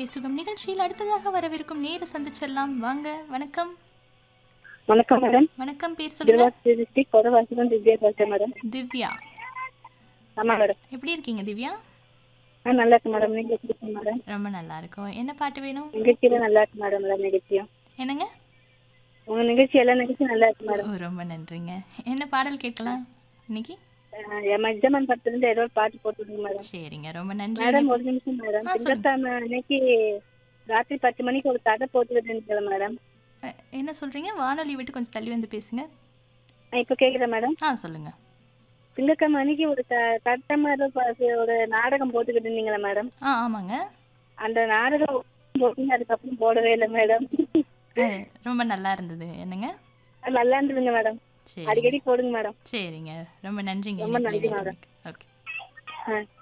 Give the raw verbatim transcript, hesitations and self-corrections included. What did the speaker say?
சுகம் நிகழ்ச்சியில் அடுத்ததாக வரவிருக்கும் நேர சந்திச்செல்லாம் வாங்க. வணக்கம். வணக்கம் மேடம். வணக்கம். பேர் சொல்லுங்க. திருவாரூர் டிஸ்ட்ரிக்ட் கொடவாசகம் திவ்யா பேசுறேன் மேடம். திவ்யா. ஆமா மேடம். எப்படி இருக்கீங்க திவ்யா? ஆ நல்லா இருக்கு மேடம். நீங்க எப்படி இருக்கீங்க மேடம்? ரொம்ப நல்லா இருக்கும். என்ன பாட்டு வேணும்? நிகழ்ச்சியில நல்லா இருக்கு மேடம். எல்லா நிகழ்ச்சியும் என்னங்க? உங்க நிகழ்ச்சி எல்லா நிகழ்ச்சியும் நல்லா இருக்கு ஓ, மேடம். ரொம்ப நன்றிங்க. என்ன பாடல் கேட்கலாம் இன்னைக்கு? அஹ் என் எஜமான் படத்துல இருந்து ஏதோ ஒரு பாட்டு போட்டுருங்க மேடம். சரிங்க. ரொம்ப நன்றி. மேடம் ஒரு நிமிஷம் மேடம். ஆ, சொல்லுங்க. திங்கட்கிழமை அன்னைக்கு ராத்திரி பத்து மணிக்கு ஒரு கதை போட்டுக்கிட்டு மேடம். அ, என்ன சொல்றீங்க? வானொலி விட்டு கொஞ்சம் தள்ளி வந்து பேசுங்க. நான் இப்ப கேக்குறேன் மேடம். ஆ, சொல்லுங்க. திங்கட்கிழமை அன்னைக்கு ஒரு க- கதை மாதிரி ப- ஒரு நாடகம் போட்டுக்கிட்டு இருந்தீங்களா மேடம்? ஆ, ஆமாங்க. அந்த நாடகம் போட்டீங்க, அதுக்கப்புறம் போடவே இல்லை மேடம். அ, ரொம்ப நல்லா இருந்தது. என்னங்க? அது நல்லா இருந்ததுங்க மேடம். சரி. அடிக்கடி போடுங்க மேடம். சரிங்க. ரொம்ப நன்றிங்க. ரொம்ப இணைப்பில் நன்றி இணைந்தமைக்கு. ஓகே. ஆ